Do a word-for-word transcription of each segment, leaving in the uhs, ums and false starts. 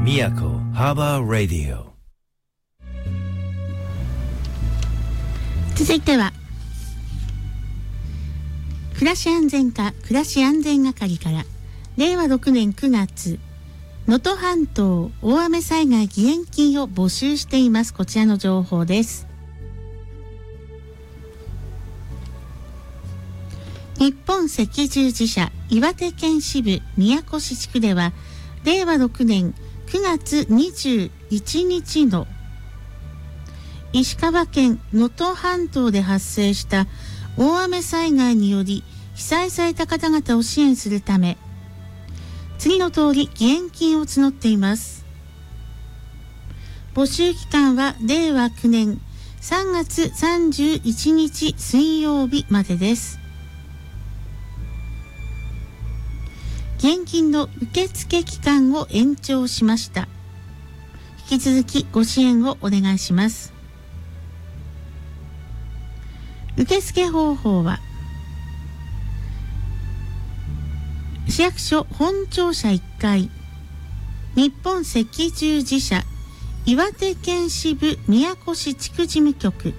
宮古ハーバーラディオ。 続いては暮らし安全課暮らし安全係かられいわろくねんくがつ能登半島大雨災害義援金を募集しています。こちらの情報です。日本赤十字社岩手県支部宮古市地区ではれいわろくねんくがつにじゅういちにちの石川県能登半島で発生した大雨災害により被災された方々を支援するため次の通り義援金を募っています。募集期間はれいわきゅうねんさんがつさんじゅういちにち水曜日までです。義援金の受付期間を延長しました。引き続きご支援をお願いします。受付方法は市役所本庁舎いっかい日本赤十字社岩手県支部宮古市地区事務局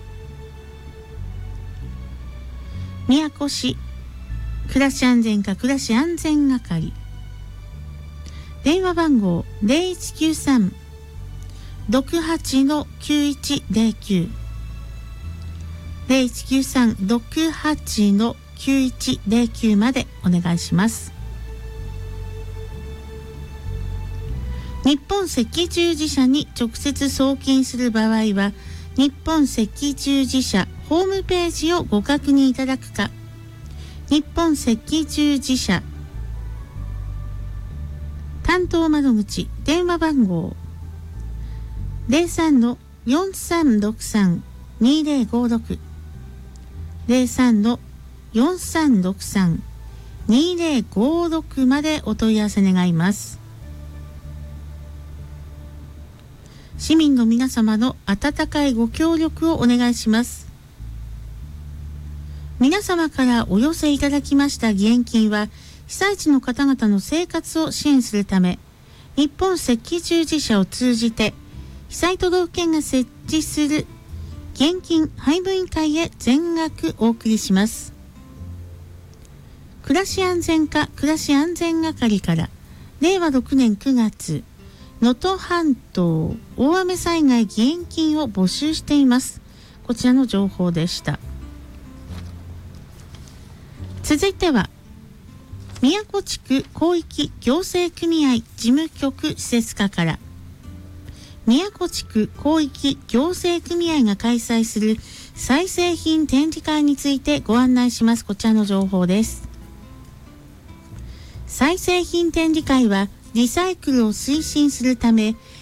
宮古市暮らし安全課暮らし安全係電話番号 ゼロいちきゅうさん ろくはち きゅういちゼロきゅう ゼロいちきゅうさん ろくはち きゅういちゼロきゅうまでお願いします。日本赤十字社に直接送金する場合は日本赤十字社ホームページをご確認いただくか日本赤十字社担当窓口電話番号 ゼロさん よんさんろくさん にゼロごろく ゼロさん よんさんろくさん にゼロごろくまでお問い合わせ願います。市民の皆様の温かいご協力をお願いします。皆様からお寄せいただきました義援金は被災地の方々の生活を支援するため日本赤十字社を通じて被災都道府県が設置する義援金配分委員会へ全額お送りします。暮らし安全課暮らし安全係かられいわろくねんくがつ能登半島大雨災害義援金を募集しています。こちらの情報でした。続いては宮古地区広域行政組合事務局施設課から宮古地区広域行政組合が開催する再生品展示会についてご案内します。こちらの情報です。再生品展示会はリサイクルを推進するため